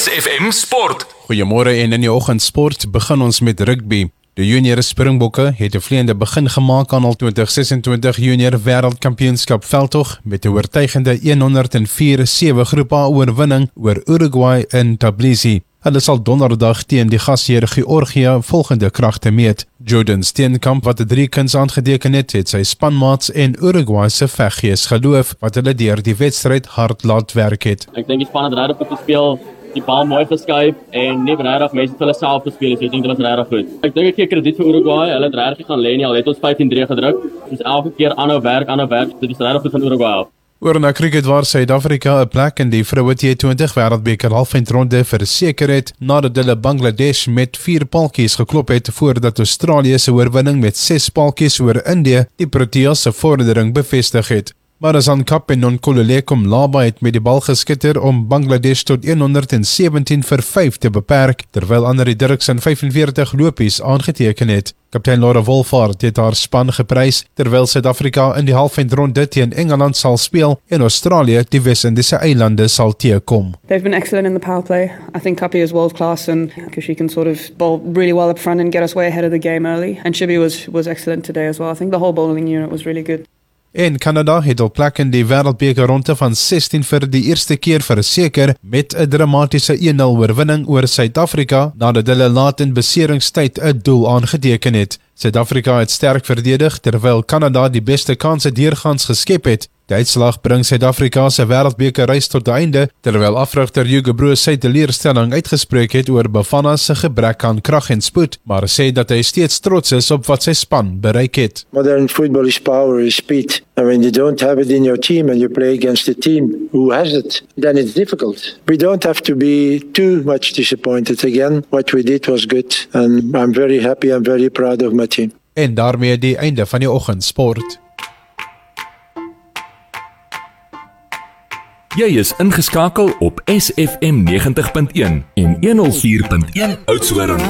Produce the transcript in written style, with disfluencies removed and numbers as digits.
SFM Sport. Goeiemôre en in die oggendsport begin ons met rugby. Die junior Springbokke het 'n vleiende begin gemaak aan al 2026 junior wêreldkampioenskap veldtog met 'n oortuigende 104-7 groep A oorwinning oor Uruguay in Tbilisi. Hulle sal donderdag teen die gasheer Georgië volgende kragte meet. Jordan Steenkamp, wat 'n 3-kuns aangeteken het sy spanmaats en Uruguay se veggees geloof wat hulle deur die wedstryd hard laat werk het. Ek dink die span het regtig goed gespeel, die bal mooi geskuif en nie regtig mense het hulle self gespeel, so ek dink dit was regtig goed. Ek dink ek gee krediet vir Uruguay, hulle het regtig gaan lê nie, al het ons 15-3 gedruk. Ons elke keer aanhou werk, dit is regtig goed van Uruguay af. Oor na cricket waar Suid-Afrika 'n plek in die vroue T20 wêreldbeker halfeindronde verseker het nadat hulle Bangladesh met 4 paltjies geklop het voordat Australië se oorwinning met 6 paltjies oor Indië die Proteas se vordering bevestig het. Marazan Kap en Nonkululeko Komlaba het met die bal geskitter om Bangladesh tot 117-5 te beperk, terwyl Annelie Dirksen 45 lopies aangeteken het. Kaptein Laura Wolfhard het haar span geprys, terwyl Suid-Afrika in die halfeindronde teen Engeland sal speel en Australië die Wes-Indiese eilande sal teekom. They've been excellent in the power play. I think Kapi is world class and she can sort of bowl really well up front and get us way ahead of the game early. And Shibi was excellent today as well. I think the whole bowling unit was really good. En Canada het op plek in die wêreldbeker ronde van 16 vir die eerste keer verseker met 'n dramatiese 1-0 oorwinning oor Suid-Afrika nadat hulle laat in beseringstyd 'n doel aangeteken het. Suid-Afrika het sterk verdedig terwyl Canada die beste kanse deurgangs geskep het. Die uitslag bring Suid-Afrika se wêreldbekerreis tot die einde, terwyl afrigter Hugo Broos sy teleurstelling uitgespreek het oor Bafana se gebrek aan krag en spoed, maar sê dat hy steeds trots is op wat sy span bereik het. Modern football is power, is speed. And when you don't have it in your team and you play against a team who has it, then it's difficult. We don't have to be too much disappointed again. What we did was good and I'm very happy, I'm very proud of my team. En daarmee die einde van die oggendsport. Jy is ingeskakel op SFM 90.1 en 104.1 Oudtshoorn.